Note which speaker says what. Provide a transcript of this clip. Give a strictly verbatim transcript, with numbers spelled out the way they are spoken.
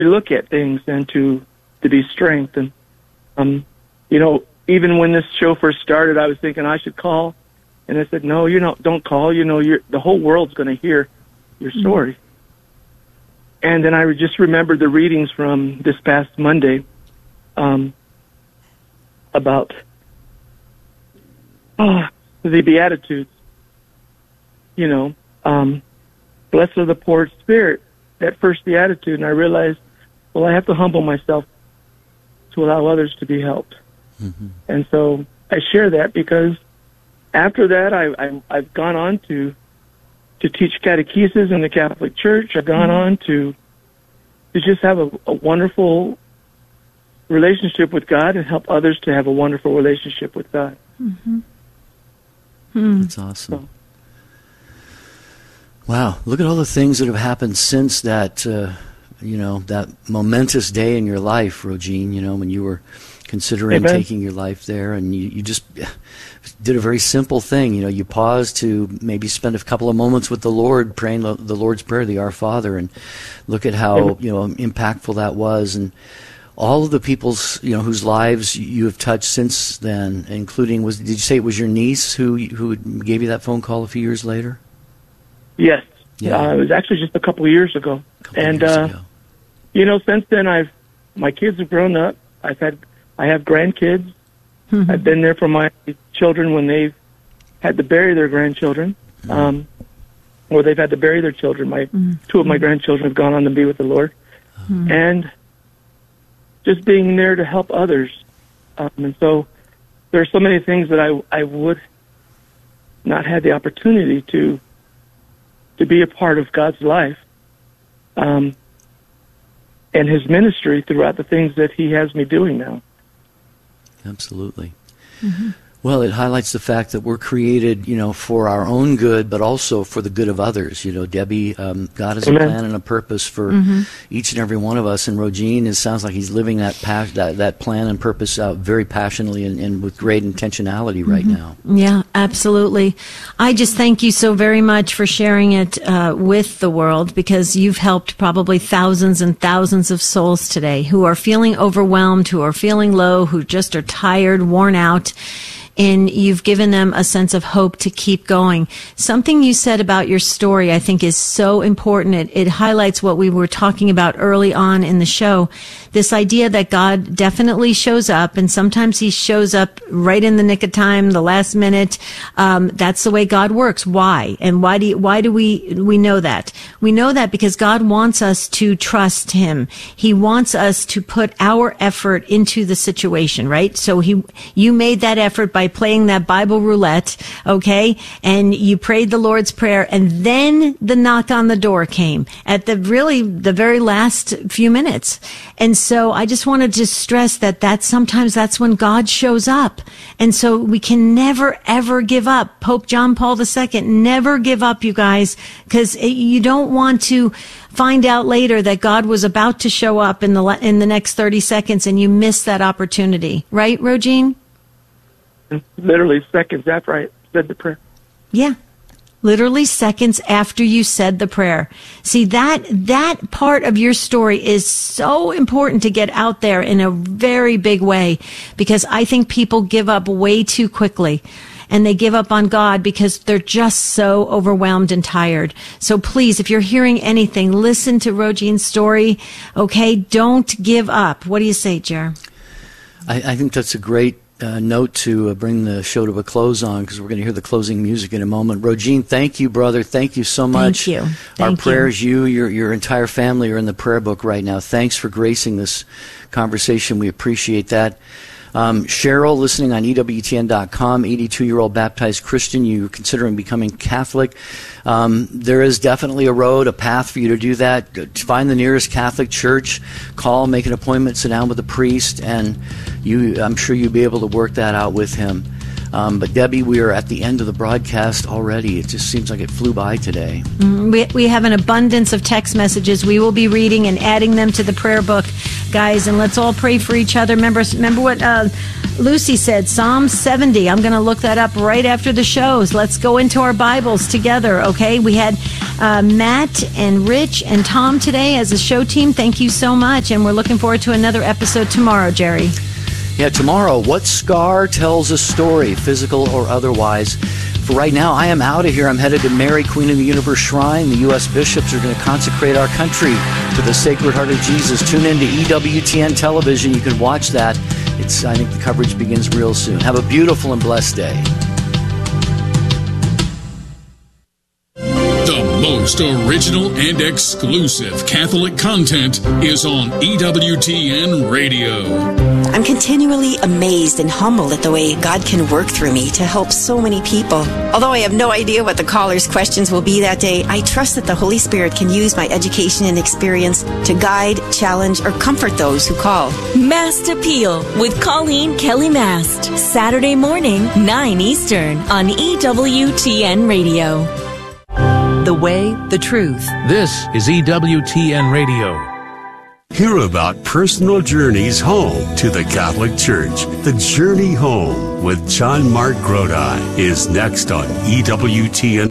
Speaker 1: look at things and to to be strengthened. Um, you know, even when this show first started, I was thinking I should call, and I said, no, you know, don't call. You know, you're, the whole world's going to hear your story. Mm-hmm. And then I just remembered the readings from this past Monday um, about oh, the Beatitudes. You know, um, blessed are the poor in spirit, that first Beatitude. And I realized, well, I have to humble myself to allow others to be helped. Mm-hmm. And so I share that because after that, I, I, I've gone on to to teach catechesis in the Catholic Church. I've gone mm-hmm. on to to just have a, a wonderful relationship with God and help others to have a wonderful relationship with God.
Speaker 2: Mm-hmm. Hmm.
Speaker 3: That's awesome. So, wow, look at all the things that have happened since that, uh, you know, that momentous day in your life, Rogine, you know, when you were considering Amen. taking your life there, and you, you just did a very simple thing. You know, you paused to maybe spend a couple of moments with the Lord, praying the, the Lord's Prayer, the Our Father, and look at how, Amen. you know, impactful that was. And all of the people's, you know, whose lives you have touched since then, including, was, did you say it was your niece who who gave you that phone call a few years later?
Speaker 1: Yes.
Speaker 3: Yeah.
Speaker 1: Uh, it was actually just a couple of years ago.
Speaker 3: Couple
Speaker 1: and,
Speaker 3: years
Speaker 1: uh,
Speaker 3: ago.
Speaker 1: you know, since then, I've, my kids have grown up. I've had, I have grandkids. Mm-hmm. I've been there for my children when they've had to bury their grandchildren, mm-hmm. um, or they've had to bury their children. My mm-hmm. two of my grandchildren have gone on to be with the Lord. Mm-hmm. And just being there to help others. Um, and so there are so many things that I, I would not have the opportunity to to be a part of God's life um, and His ministry throughout the things that He has me doing now.
Speaker 3: Absolutely.
Speaker 2: Mm-hmm.
Speaker 3: Well, it highlights the fact that we're created, you know, for our own good, but also for the good of others. You know, Debbie, um, God has
Speaker 1: Amen.
Speaker 3: a plan and a purpose for
Speaker 2: mm-hmm.
Speaker 3: each and every one of us. And Rogine, it sounds like he's living that pas- that, that plan and purpose out very passionately and, and with great intentionality right
Speaker 2: mm-hmm.
Speaker 3: now.
Speaker 2: Yeah, absolutely. I just thank you so very much for sharing it uh, with the world, because you've helped probably thousands and thousands of souls today who are feeling overwhelmed, who are feeling low, who just are tired, worn out. And you've given them a sense of hope to keep going. Something you said about your story, I think, is so important. It, it highlights what we were talking about early on in the show. This idea that God definitely shows up, and sometimes He shows up right in the nick of time, the last minute. Um, that's the way God works. Why? And why do you, why do we we know that? We know that because God wants us to trust Him. He wants us to put our effort into the situation, right? So He, you made that effort by playing that Bible roulette, okay? And you prayed the Lord's Prayer, and then the knock on the door came at the really the very last few minutes. And so I just want to just stress that that sometimes that's when God shows up. And so we can never, ever give up. Pope John Paul the Second, never give up, you guys, because you don't want to find out later that God was about to show up in the in the next thirty seconds and you missed that opportunity. Right, Rogine?
Speaker 1: Literally seconds after I said the prayer.
Speaker 2: Yeah. Literally seconds after you said the prayer. See, that that part of your story is so important to get out there in a very big way, because I think people give up way too quickly. And they give up on God because they're just so overwhelmed and tired. So please, if you're hearing anything, listen to Rogine's story. Okay? Don't give up. What do you say, Jer?
Speaker 3: I, I think that's a great Uh, note to uh, bring the show to a close on, because we're going to hear the closing music in a moment. Rogine, thank you, brother. Thank you so much.
Speaker 2: Thank you.
Speaker 3: Our
Speaker 2: Thank
Speaker 3: prayers,
Speaker 2: you,
Speaker 3: you, your your entire family are in the prayer book right now. Thanks for gracing this conversation. We appreciate that. Um, Cheryl, listening on E W T N dot com, eighty-two-year-old baptized Christian, you're considering becoming Catholic. Um, there is definitely a road, a path for you to do that. Find the nearest Catholic church, call, make an appointment, sit down with a priest, and you, I'm sure you'll be able to work that out with him. Um, but Debbie, we are at the end of the broadcast already. It just seems like it flew by today.
Speaker 2: Mm, we, we have an abundance of text messages. We will be reading and adding them to the prayer book, guys, and let's all pray for each other. Remember, remember what uh, Lucy said Psalm seventy. I'm going to look that up right after the shows. Let's go into our Bibles together, okay? We had uh, Matt and Rich and Tom today as a show team. Thank you so much, and we're looking forward to another episode tomorrow, Jerry.
Speaker 3: Yeah, tomorrow, what scar tells a story, physical or otherwise? For right now, I am out of here. I'm headed to Mary, Queen of the Universe Shrine. The U S bishops are going to consecrate our country to the Sacred Heart of Jesus. Tune in to E W T N Television. You can watch that. It's, I think the coverage begins real soon. Have a beautiful and blessed day.
Speaker 4: The most original and exclusive Catholic content is on E W T N Radio.
Speaker 5: I'm continually amazed and humbled at the way God can work through me to help so many people. Although I have no idea what the caller's questions will be that day, I trust that the Holy Spirit can use my education and experience to guide, challenge, or comfort those who call.
Speaker 6: Mast Appeal with Colleen Kelly Mast. Saturday morning, nine Eastern on E W T N Radio.
Speaker 7: The way, the truth.
Speaker 8: This is E W T N Radio.
Speaker 9: Hear about personal journeys home to the Catholic Church. The Journey Home with John Mark Grodi is next on E W T N